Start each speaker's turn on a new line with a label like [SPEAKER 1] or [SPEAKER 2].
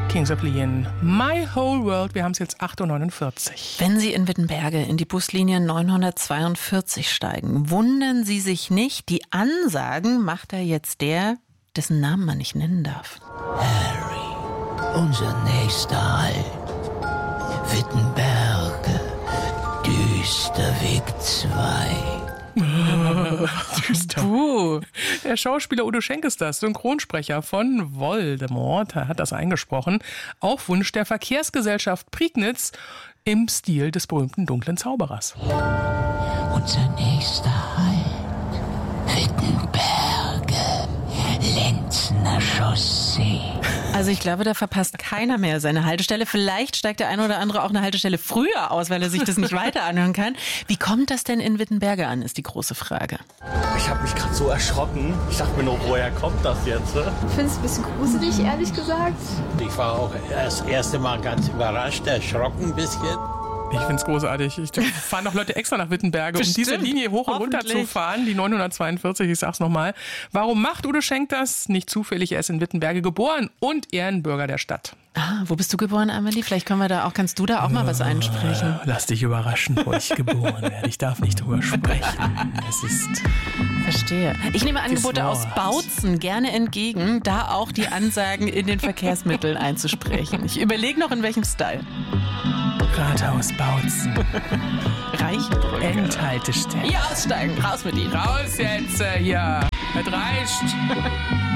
[SPEAKER 1] Kings of Leon, My Whole World. Wir haben es jetzt 8.49 Uhr.
[SPEAKER 2] Wenn Sie in Wittenberge in die Buslinie 942 steigen, wundern Sie sich nicht, die Ansagen macht er jetzt der, dessen Namen man nicht nennen darf.
[SPEAKER 3] Harry, unser nächster Halt. Wittenberge, Düsterweg 2.
[SPEAKER 1] Puh. Der Schauspieler Udo Schenk ist das, Synchronsprecher von Voldemort, er hat das eingesprochen, auf Wunsch der Verkehrsgesellschaft Prignitz im Stil des berühmten dunklen Zauberers.
[SPEAKER 3] Unser nächster Halt, Wittenberge, Lenzner Chaussee.
[SPEAKER 2] Also ich glaube, da verpasst keiner mehr seine Haltestelle. Vielleicht steigt der eine oder andere auch eine Haltestelle früher aus, weil er sich das nicht weiter anhören kann. Wie kommt das denn in Wittenberge an, ist die große Frage.
[SPEAKER 4] Ich habe mich gerade so erschrocken. Ich dachte mir nur, woher kommt das jetzt?
[SPEAKER 5] Ich finde es ein bisschen gruselig, ehrlich gesagt.
[SPEAKER 6] Ich war auch das erste Mal ganz überrascht, erschrocken ein bisschen.
[SPEAKER 1] Ich finde es großartig. Ich fahren doch Leute extra nach Wittenberge, um diese Linie hoch und runter zu fahren, die 942, ich sag's nochmal. Warum macht Udo Schenk das? Nicht zufällig, er ist in Wittenberge geboren und Ehrenbürger der Stadt.
[SPEAKER 2] Ah, wo bist du geboren, Amelie? Vielleicht kannst du da auch mal was einsprechen.
[SPEAKER 1] Lass dich überraschen, wo ich geboren werde. Ich darf nicht drüber sprechen. Es ist...
[SPEAKER 2] Verstehe. Ich nehme Angebote aus Bautzen gerne entgegen, da auch die Ansagen in den Verkehrsmitteln einzusprechen. Ich überlege noch, in welchem Style.
[SPEAKER 1] Rathaus Bautzen.
[SPEAKER 2] Reichenbrücke.
[SPEAKER 1] Endhaltestelle.
[SPEAKER 2] Hier aussteigen, raus mit Ihnen.
[SPEAKER 1] Raus jetzt hier. Es reicht.